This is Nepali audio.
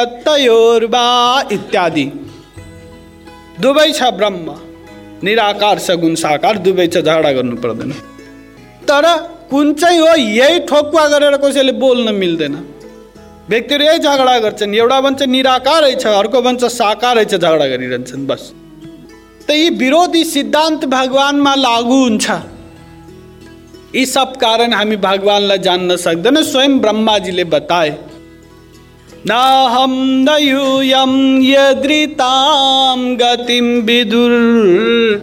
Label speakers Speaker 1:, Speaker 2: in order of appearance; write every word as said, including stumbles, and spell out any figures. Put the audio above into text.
Speaker 1: तयोर्वा इत्यादि दुवै छ ब्रह्म, निराकार सगुण साकार दुवै छ, झगडा गर्नु पर्दैन। तर कुन चाहिँ हो यही ठोकुवा गरेर कसैले बोल्न मिल्दैन। व्यक्तिहरू यही झगडा गर्छन्, एउटा भन्छ निराकारै छ, अर्को भन्छ साकारै छ, झगडा गरिरहन्छन् बस। त यी विरोधी सिद्धान्त भगवानमा लागू हुन्छ। यी सब कारण हामी भगवानलाई जान्न सक्दैन। स्वयं ब्रह्माजीले बताए, नाहं न यूयं यदृतां गतिं विदुर